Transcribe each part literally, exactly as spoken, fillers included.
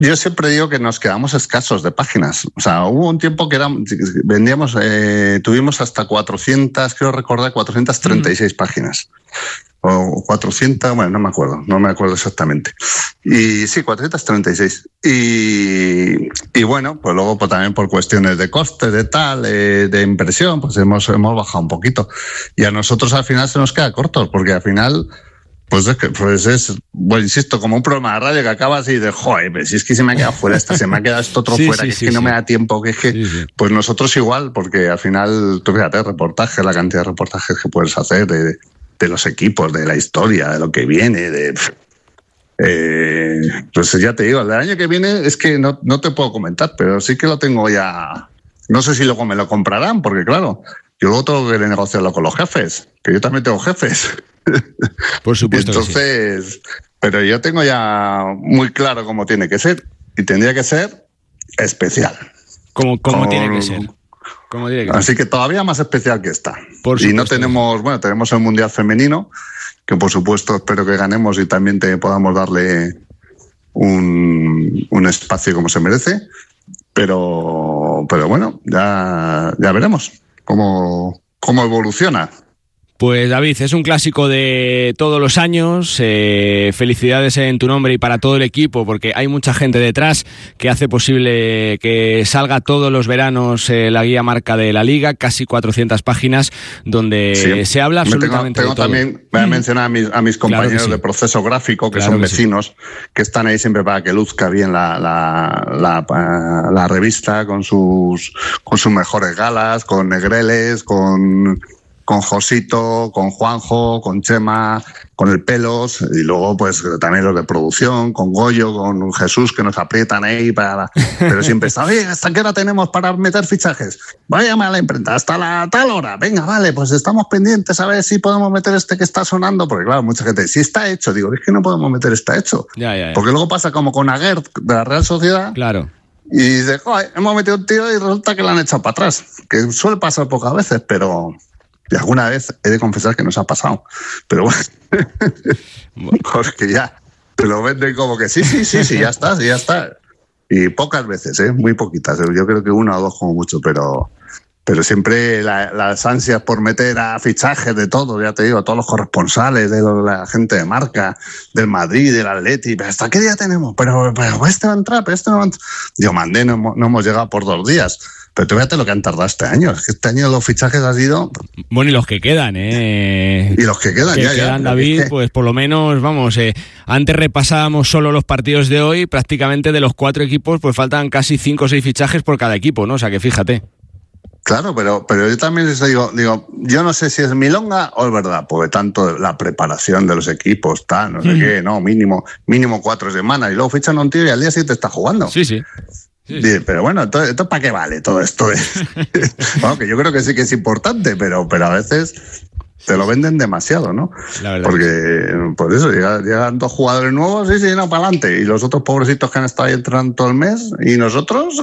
yo siempre digo que nos quedamos escasos de páginas. O sea, hubo un tiempo que era, vendíamos, eh, tuvimos hasta cuatrocientas, quiero recordar, cuatrocientas treinta y seis mm. páginas. O cuatrocientas, bueno, no me acuerdo, no me acuerdo exactamente. Y sí, cuatrocientas treinta y seis. Y, y bueno, pues luego pues también por cuestiones de coste, de tal, eh, de impresión, pues hemos, hemos bajado un poquito. Y a nosotros al final se nos queda corto, porque al final, pues es que, pues es, bueno, insisto, como un programa de radio que acaba así de, joder, pero si es que se me ha quedado fuera esta, se me ha quedado esto otro sí, fuera, sí, que sí, es que sí. no me da tiempo, que es que, sí, sí. pues nosotros igual, porque al final, tú fíjate, reportajes, la cantidad de reportajes que puedes hacer, de, de los equipos, de la historia, de lo que viene, de... Eh, pues ya te digo, el año que viene es que no, no te puedo comentar, pero sí que lo tengo ya... No sé si luego me lo comprarán, porque claro, yo luego tengo que negociarlo con los jefes, que yo también tengo jefes. Por supuesto. Entonces, sí. pero yo tengo ya muy claro cómo tiene que ser, y tendría que ser especial. Como, como Con... tiene que ser. Como tiene que Así ser. que todavía más especial que esta. Por y no tenemos, bueno, tenemos el Mundial Femenino, que por supuesto espero que ganemos y también te podamos darle un, un espacio como se merece, pero, pero bueno, ya, ya veremos cómo, cómo evoluciona. Pues David, es un clásico de todos los años, eh, felicidades en tu nombre y para todo el equipo, porque hay mucha gente detrás que hace posible que salga todos los veranos eh, la guía marca de la Liga, casi cuatrocientas páginas, donde sí. se habla absolutamente tengo, tengo de todo. También, voy a mencionar a mis, a mis compañeros claro sí. de proceso gráfico, que claro son que vecinos, sí. que están ahí siempre para que luzca bien la, la, la, la revista, con sus, con sus mejores galas, con negreles, con... con Josito, con Juanjo, con Chema, con el Pelos, y luego pues también los de producción, con Goyo, con Jesús, que nos aprietan ahí para... Pero siempre está, oye, ¿hasta qué hora tenemos para meter fichajes? Váyame a la imprenta, hasta la tal hora, venga, vale, pues estamos pendientes a ver si podemos meter este que está sonando, porque claro, mucha gente, si está hecho, digo, es que no podemos meter está hecho. Ya, ya, ya. Porque luego pasa como con Aguert de la Real Sociedad. Claro. Y dice, joder, hemos metido un tío y resulta que lo han echado para atrás, que suele pasar pocas veces, pero... Y alguna vez he de confesar que nos ha pasado. Pero bueno, porque ya te lo venden como que sí, sí, sí, sí, ya está, sí, ya está. Y pocas veces, ¿eh? Muy poquitas. Yo creo que una o dos como mucho, pero, pero siempre la, las ansias por meter a fichajes de todo, ya te digo, todos los corresponsales, de la gente de marca, del Madrid, del Atleti, pero ¿hasta qué día tenemos? Pero, pero este va a entrar, pero este no va a entrar. Yo mandé, no, no hemos llegado por dos días. Pero tú fíjate lo que han tardado este año. Es que este año los fichajes han sido... Bueno, y los que quedan, ¿eh? Y los que quedan, que ya, quedan, ya. David, es que... pues por lo menos, vamos, eh, antes repasábamos solo los partidos de hoy, prácticamente de los cuatro equipos, pues faltan casi cinco o seis fichajes por cada equipo, ¿no? O sea, que fíjate. Claro, pero, pero yo también les digo, digo, yo no sé si es milonga o es verdad, porque tanto la preparación de los equipos, tal, no sé mm. qué, no, mínimo, mínimo cuatro semanas, y luego fichan a un tío y al día siguiente está jugando. Sí, sí. Sí, sí. Pero bueno, ¿esto, esto para qué vale todo esto? Bueno, que yo creo que sí que es importante, pero, pero a veces te lo venden demasiado, ¿no? La verdad. Porque por eso llegan, llegan dos jugadores nuevos, sí, sí, no, para adelante. Y los otros pobrecitos que han estado ahí entrando todo el mes, y nosotros...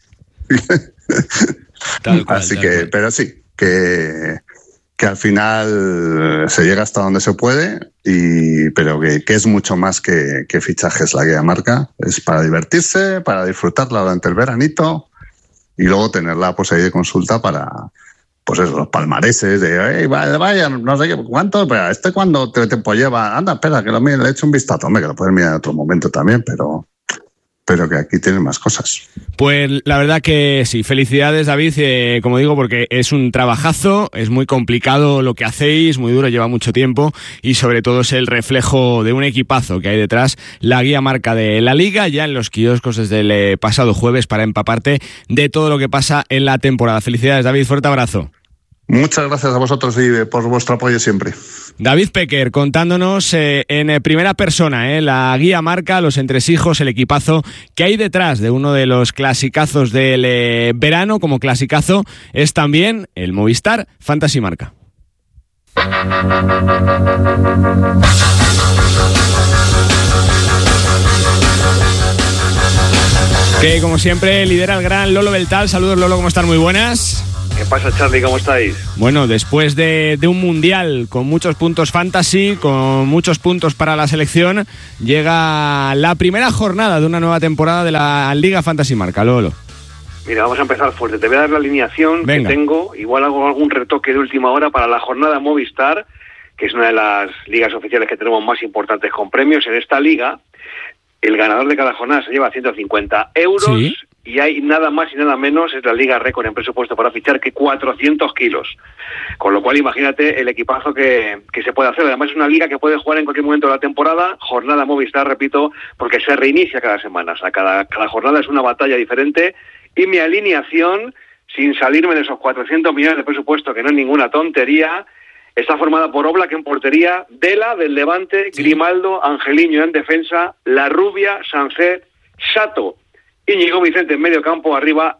Tal cual, Así tal que, cual. pero sí, que... que al final se llega hasta donde se puede, y pero que, que es mucho más que, que fichajes la guía marca. Es para divertirse, para disfrutarla durante el veranito y luego tenerla pues ahí de consulta para pues eso, los palmareses de hey, vaya, vaya, no sé qué, cuánto, pero este cuándo te tiempo lleva, anda, espera, que lo mire, le echo un vistazo, hombre, que lo puedes mirar en otro momento también, pero... pero que aquí tienen más cosas. Pues la verdad que sí, felicidades David, eh, como digo, porque es un trabajazo, es muy complicado lo que hacéis, muy duro, lleva mucho tiempo y sobre todo es el reflejo de un equipazo que hay detrás, la guía marca de la Liga, ya en los kioscos desde el eh, pasado jueves para empaparte de todo lo que pasa en la temporada. Felicidades David, fuerte abrazo. Muchas gracias a vosotros y por vuestro apoyo siempre. David Pecker contándonos eh, en eh, primera persona eh, la guía marca, los entresijos, el equipazo que hay detrás de uno de los clasicazos del eh, verano. Como clasicazo es también el Movistar Fantasy Marca. Que como siempre lidera el gran Lolo Beltal. Saludos Lolo, ¿cómo están? Muy buenas. ¿Qué pasa, Charlie? ¿Cómo estáis? Bueno, después de, de un mundial con muchos puntos fantasy, con muchos puntos para la selección, llega la primera jornada de una nueva temporada de la Liga Fantasy Marca, Lolo. Mira, vamos a empezar fuerte. Te voy a dar la alineación Venga. que tengo. Igual hago algún retoque de última hora para la jornada Movistar, que es una de las ligas oficiales que tenemos más importantes con premios. En esta liga, el ganador de cada jornada se lleva ciento cincuenta euros. ¿Sí? Y hay nada más y nada menos, es la Liga Récord en presupuesto para fichar, que cuatrocientos kilos. Con lo cual, imagínate el equipazo que, que se puede hacer. Además, es una liga que puede jugar en cualquier momento de la temporada, jornada Movistar, repito, porque se reinicia cada semana. O sea, cada, cada jornada es una batalla diferente. Y mi alineación, sin salirme de esos cuatrocientos millones de presupuesto, que no es ninguna tontería, está formada por Oblak en portería, Dela del Levante, sí. Grimaldo, Angeliño en defensa, La Rubia, Sancet, Sato, Íñigo Vicente en medio campo, arriba,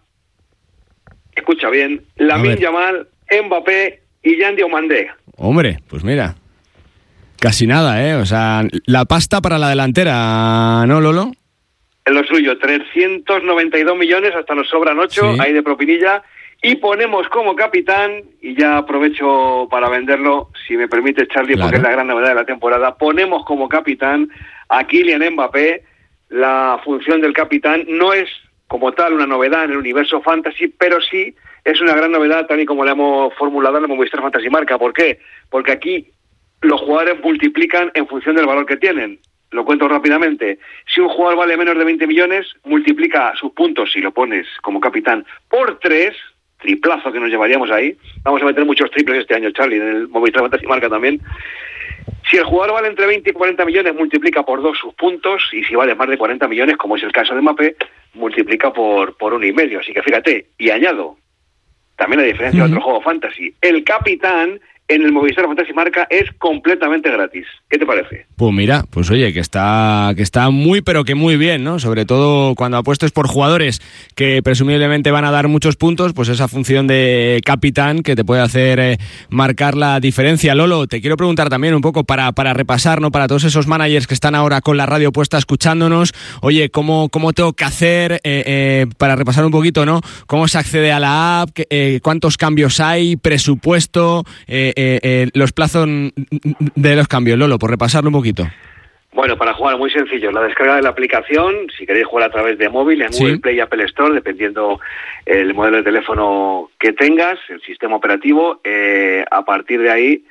escucha bien, Lamine Yamal, Mbappé y Yan Diomandé. Hombre, pues mira, casi nada, ¿eh? O sea, la pasta para la delantera, ¿no, Lolo? En lo suyo, trescientos noventa y dos millones, hasta nos sobran ocho, sí. Ahí de propinilla, y ponemos como capitán, y ya aprovecho para venderlo, si me permite, Charlie, claro. Porque es la gran novedad de la temporada, ponemos como capitán a Kylian Mbappé. La función del capitán no es como tal una novedad en el universo fantasy, pero sí es una gran novedad tal y como la hemos formulado en el Movistar Fantasy Marca. ¿Por qué? Porque aquí los jugadores multiplican en función del valor que tienen. Lo cuento rápidamente. Si un jugador vale menos de veinte millones, multiplica sus puntos, si lo pones como capitán, por tres, triplazo que nos llevaríamos ahí. Vamos a meter muchos triples este año, Charlie, en el Movistar Fantasy Marca también. Si el jugador vale entre veinte y cuarenta millones, multiplica por dos sus puntos, y si vale más de cuarenta millones, como es el caso de Mbappé, multiplica por, por uno y medio. Así que fíjate, y añado, también la diferencia uh-huh. de otro juego fantasy, el capitán en el Movistar Fantasy Marca es completamente gratis. ¿Qué te parece? Pues mira, pues oye, que está que está muy pero que muy bien, ¿no? Sobre todo cuando apuestes por jugadores que presumiblemente van a dar muchos puntos, pues esa función de capitán que te puede hacer eh, marcar la diferencia. Lolo, te quiero preguntar también un poco para, para repasar, ¿no? Para todos esos managers que están ahora con la radio puesta escuchándonos, oye, ¿cómo, cómo tengo que hacer eh, eh, para repasar un poquito, ¿no? ¿Cómo se accede a la app? Eh, ¿Cuántos cambios hay? ¿Presupuesto? Eh, Eh, eh, los plazos de los cambios, Lolo, por repasarlo un poquito. Bueno, para jugar muy sencillo, la descarga de la aplicación, si queréis jugar a través de móvil, en sí. Google Play y Apple Store, dependiendo el modelo de teléfono que tengas, el sistema operativo, eh, a partir de ahí,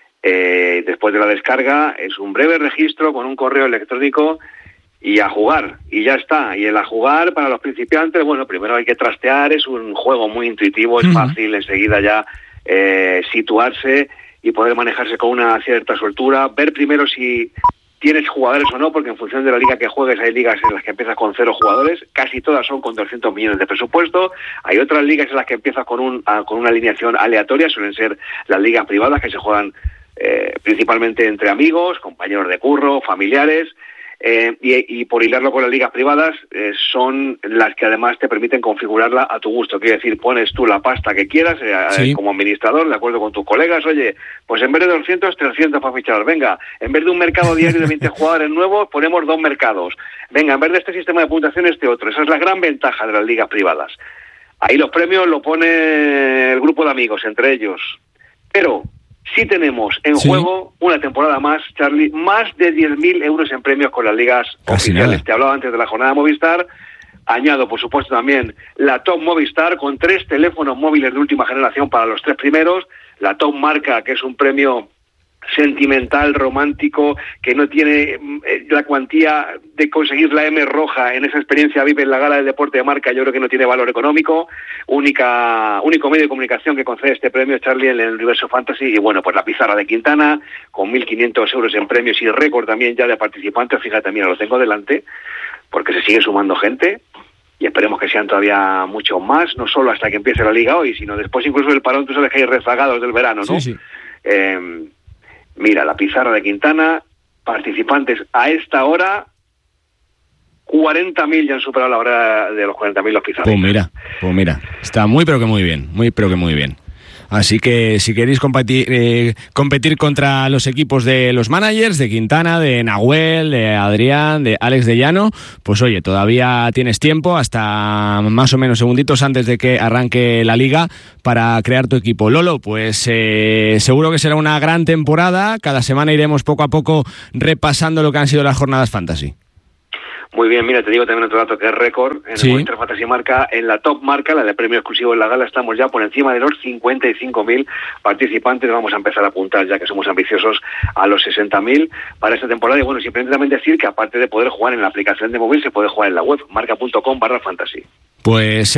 eh, después de la descarga, es un breve registro con un correo electrónico y a jugar, y ya está. Y el a jugar, para los principiantes, bueno, primero hay que trastear, es un juego muy intuitivo, es uh-huh. fácil, enseguida ya Eh, situarse y poder manejarse con una cierta soltura, ver primero si tienes jugadores o no, porque en función de la liga que juegues hay ligas en las que empiezas con cero jugadores, casi todas son con doscientos millones de presupuesto, hay otras ligas en las que empiezas con un a, con una alineación aleatoria, suelen ser las ligas privadas que se juegan eh, principalmente entre amigos, compañeros de curro, familiares, Eh, y, y por hilarlo con las ligas privadas, eh, son las que además te permiten configurarla a tu gusto. Quiere decir, pones tú la pasta que quieras eh, sí. como administrador, de acuerdo con tus colegas. Oye, pues en vez de doscientos, trescientos para fichar. Venga, en vez de un mercado diario de veinte jugadores nuevos, ponemos dos mercados. Venga, en vez de este sistema de puntuación, este otro. Esa es la gran ventaja de las ligas privadas. Ahí los premios lo pone el grupo de amigos, entre ellos. Pero sí tenemos en sí. juego una temporada más, Charlie, más de diez mil euros en premios con las ligas Casi oficiales. Nada. Te hablaba antes de la jornada Movistar. Añado, por supuesto, también la Top Movistar con tres teléfonos móviles de última generación para los tres primeros. La Top Marca, que es un premio sentimental, romántico, que no tiene eh, la cuantía de conseguir la M roja en esa experiencia V I P en la gala del deporte de marca. Yo creo que no tiene valor económico. Única, único medio de comunicación que concede este premio, Charlie, en el universo fantasy. Y bueno, pues la pizarra de Quintana, con mil quinientos euros en premios y récord también ya de participantes. Fíjate, mira, lo tengo delante, porque se sigue sumando gente. Y esperemos que sean todavía mucho más, no solo hasta que empiece la liga hoy, sino después incluso del parón. Tú sabes que hay rezagados del verano, ¿no? Sí, sí. Eh, Mira, la pizarra de Quintana, participantes a esta hora, cuarenta mil ya han superado la hora de los cuarenta mil los pizarros. Pues mira, pues mira, está muy pero que muy bien, muy pero que muy bien. Así que si queréis competir, eh, competir contra los equipos de los managers, de Quintana, de Nahuel, de Adrián, de Alex de Llano, pues oye, todavía tienes tiempo hasta más o menos segunditos antes de que arranque la liga para crear tu equipo. Lolo, pues eh, seguro que será una gran temporada. Cada semana iremos poco a poco repasando lo que han sido las jornadas fantasy. Muy bien, mira, te digo también otro dato que es récord. En sí. el Movistar Fantasy Marca, en la top marca, la de premio exclusivo en la gala, estamos ya por encima de los cincuenta y cinco mil participantes. Vamos a empezar a apuntar, ya que somos ambiciosos, a los sesenta mil para esta temporada. Y bueno, simplemente también decir que aparte de poder jugar en la aplicación de móvil, se puede jugar en la web, marca.com barra fantasy. Pues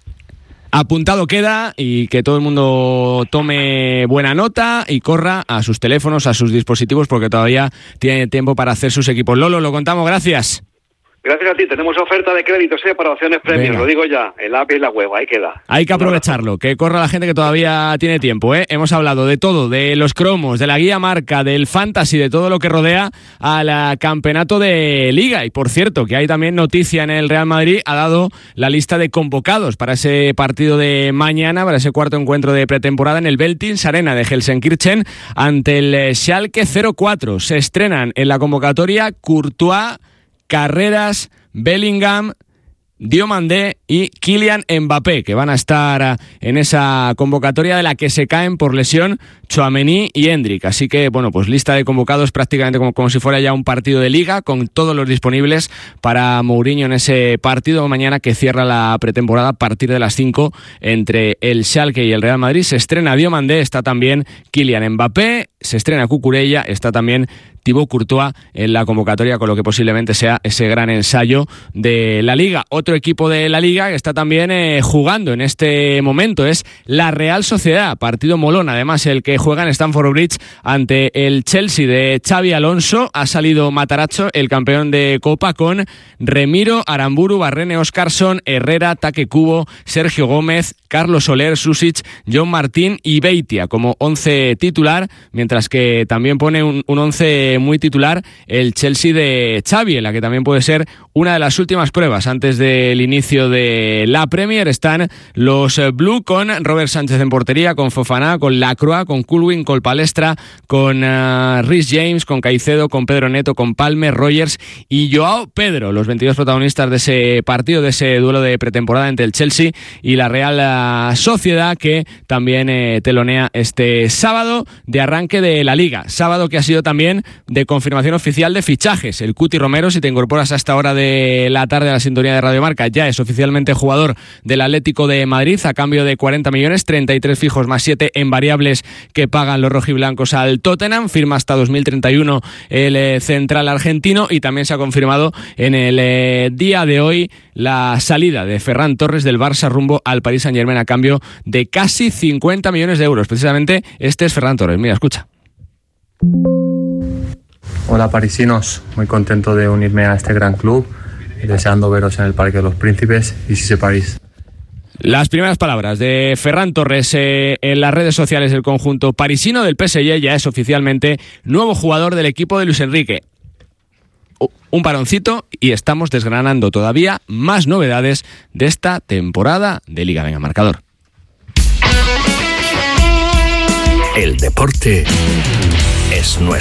apuntado queda, y que todo el mundo tome buena nota y corra a sus teléfonos, a sus dispositivos, porque todavía tiene tiempo para hacer sus equipos. Lolo, lo contamos, gracias. Gracias a ti, tenemos oferta de créditos ¿eh? para opciones premios, lo digo ya, el app y la web, ahí queda. Hay que aprovecharlo, que corra la gente que todavía tiene tiempo, ¿eh? Hemos hablado de todo, de los cromos, de la guía marca, del fantasy, de todo lo que rodea al campeonato de Liga. Y por cierto, que hay también noticia en el Real Madrid, ha dado la lista de convocados para ese partido de mañana, para ese cuarto encuentro de pretemporada en el Veltins Arena de Gelsenkirchen ante el Schalke cero cuatro. Se estrenan en la convocatoria Courtois, Carreras, Bellingham, Diomandé y Kylian Mbappé, que van a estar en esa convocatoria de la que se caen por lesión Tchouaméni y Endrick. Así que, bueno, pues lista de convocados prácticamente como, como si fuera ya un partido de liga, con todos los disponibles para Mourinho en ese partido mañana que cierra la pretemporada a partir de las cinco entre el Schalke y el Real Madrid. Se estrena Diomandé, está también Kylian Mbappé, se estrena Cucurella, está también Thibaut Courtois en la convocatoria, con lo que posiblemente sea ese gran ensayo de la Liga. Otro equipo de la Liga que está también eh, jugando en este momento es la Real Sociedad, partido molón, además el que juega en Stamford Bridge ante el Chelsea de Xabi Alonso. Ha salido Matarazzo, el campeón de Copa, con Remiro, Aramburu, Barrene, Oscarson, Herrera, Take Kubo, Sergio Gómez, Carlos Soler, Susic, John Martín y Beitia como once titular, mientras que también pone un, un once muy titular el Chelsea de Xavi, en la que también puede ser una de las últimas pruebas antes del inicio de la Premier. Están los Blue con Robert Sánchez en portería, con Fofana, con Lacroix, con Kulwin, con Palestra, con uh, Rhys James, con Caicedo, con Pedro Neto, con Palmer, Rogers y Joao Pedro, los veintidós protagonistas de ese partido, de ese duelo de pretemporada entre el Chelsea y la Real Sociedad, que también eh, telonea este sábado de arranque de la Liga. Sábado que ha sido también de confirmación oficial de fichajes. El Cuti Romero, si te incorporas a esta hora de la tarde a la sintonía de Radio Marca, ya es oficialmente jugador del Atlético de Madrid a cambio de cuarenta millones, treinta y tres fijos más siete en variables que pagan los rojiblancos al Tottenham. Firma hasta dos mil treinta y uno el eh, central argentino, y también se ha confirmado en el eh, día de hoy la salida de Ferran Torres del Barça rumbo al Paris Saint-Germain a cambio de casi cincuenta millones de euros. Precisamente este es Ferran Torres. Mira, escucha. Hola parisinos, muy contento de unirme a este gran club y deseando veros en el Parque de los Príncipes y si se París. Las primeras palabras de Ferran Torres eh, en las redes sociales del conjunto parisino del P S G. Ya es oficialmente nuevo jugador del equipo de Luis Enrique. Un paroncito y estamos desgranando todavía más novedades de esta temporada de Liga. Venga, marcador. El deporte es nuestro.